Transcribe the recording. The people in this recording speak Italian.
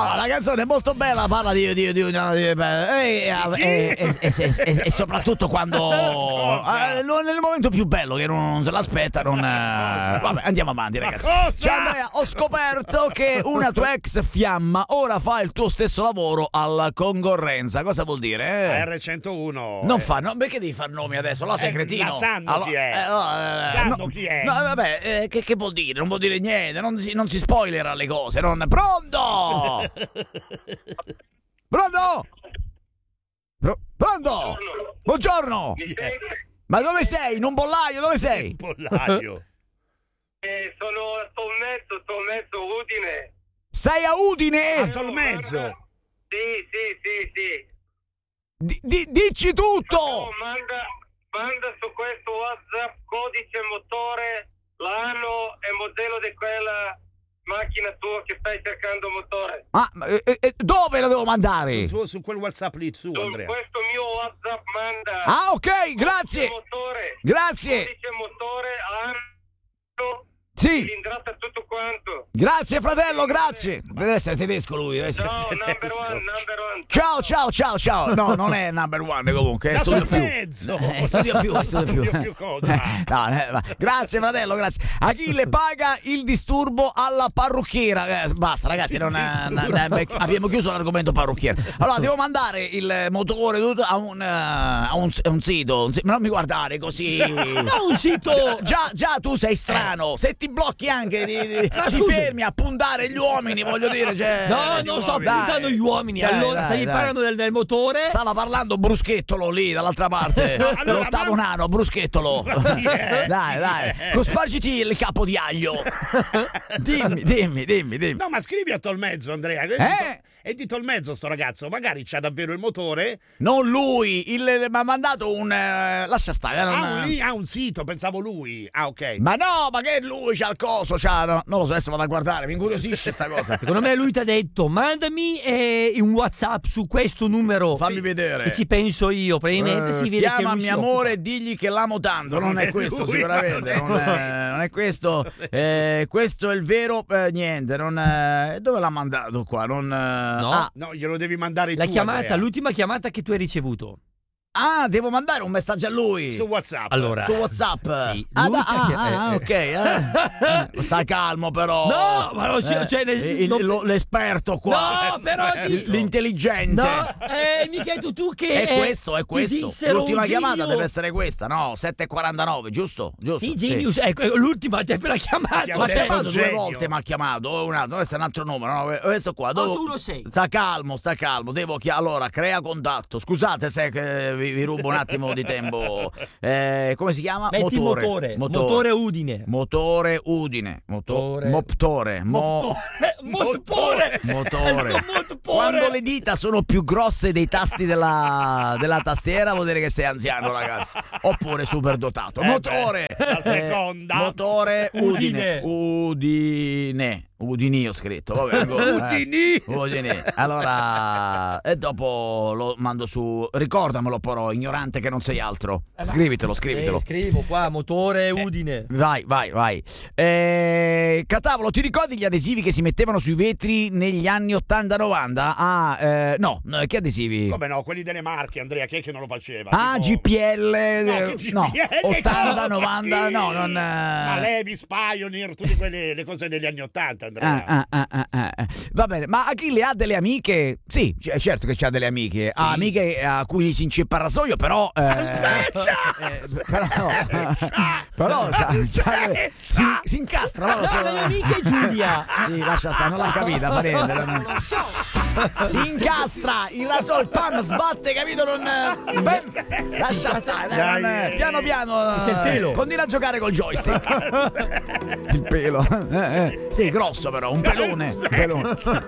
No, la canzone è molto bella, parla e soprattutto quando nel momento più bello che non se l'aspetta, vabbè, andiamo avanti, ragazzi. Ciao Andrea, ho scoperto che una tua ex fiamma ora fa il tuo stesso lavoro alla concorrenza. Cosa vuol dire? R101. Non fa, no, perché devi far nomi adesso? Lo sei cretino? La sanno chi è. Sanno chi è. No, vabbè, che vuol dire? Non vuol dire niente, non si spoilera le cose. Pronto? Pronto? Pronto? Buongiorno. Ma dove sei? In un bollaio? Dove sei? Un bollaio. Sono sto mezzo Udine. Sei a Udine? A Tolmezzo. Sì. Dici tutto! No, manda su questo WhatsApp codice motore, l'anno e modello di quella macchina tua che stai cercando motore. Dove lo devo mandare? Su quel WhatsApp lì, su Andrea. Questo mio WhatsApp manda. Ah, ok, grazie. Motore, grazie. Codice motore, anno. Sì. Cilindrata, tutto quanto. Grazie fratello, grazie. Deve essere tedesco lui. No, number one. Ciao. No, non è number one comunque. È studio più. Studio più. No, grazie fratello, grazie. Achille paga il disturbo alla parrucchiera. Basta ragazzi, abbiamo chiuso l'argomento parrucchiera. Allora devo mandare il motore a un sito. Ma non mi guardare così. No, un sito. Già tu sei strano. Se ti blocchi anche ti fermi a puntare gli uomini, voglio dire, cioè, non sto puntando gli uomini. Allora stavi parlando del motore. Stava parlando Bruschettolo lì dall'altra parte. L'ottavo nano, Bruschettolo. Dai, cospargiti il capo di aglio. Dimmi. No, ma scrivi a Tolmezzo, Andrea. È di Tolmezzo sto ragazzo, magari c'ha davvero il motore. Non lui, mi ha mandato un lascia stare. Ha un sito, pensavo lui. Ah, ok. Ma no, ma che lui c'ha il coso, non lo so, adesso vado a guardare, mi incuriosisce sta cosa. Secondo me lui ti ha detto mandami un WhatsApp su questo numero. Fammi vedere. E ci penso io, probabilmente si vede che chiamami amore e digli che l'amo tanto. Non è questo sicuramente, non è questo. Questo è il vero niente, dove l'ha mandato qua? No, glielo devi mandare la tu, chiamata, Andrea. l'ultima chiamata che tu hai ricevuto. Ah, devo mandare un messaggio a lui su WhatsApp. Allora, su WhatsApp. Sì, ok. Stai calmo però. No, ma non c'è l'esperto qua. No, però l'intelligente. No, mica tu che è questo. L'ultima chiamata deve essere questa, no? 7:49, giusto? Sì, Genius, l'ultima ti ha appena chiamato. Ma c'è stato 2 volte, mi ha chiamato. Deve essere un altro numero, no? Questo qua. Tu lo sei. Sta calmo. Allora, crea contatto. Scusate se vi rubo un attimo di tempo. Come si chiama? Metti motore Udine. Motore Udine. Motore. Quando le dita sono più grosse dei tasti della tastiera vuol dire che sei anziano, ragazzi. Oppure superdotato. Motore. La seconda. Motore Udine. Udini ho scritto, vabbè. Udini. Allora, e dopo lo mando su. Ricordamelo però, ignorante che non sei altro. Scrivitelo. Scrivo qua, motore Udine. Vai. Catavolo, ti ricordi gli adesivi che si mettevano sui vetri negli anni 80-90? No, che adesivi? Come no, quelli delle marche, Andrea, chi è che non lo faceva? GPL. No, 80-90, no, non. Ma Levi's, Pioneer, tutte quelle le cose degli anni 80. Va bene, ma Achille ha delle amiche? Sì, certo che c'ha delle amiche. Ha amiche a cui si inceppa il rasoio, però. Però si incastra, no? Le amiche Giulia. Sì, lascia stare, non l'ha capita, fa niente. Si incastra il rasoio, pam, sbatte, capito? Lascia stare, piano c'è il pelo. continua a giocare col joystick. Il pelo. Sì, grosso però, un pelone.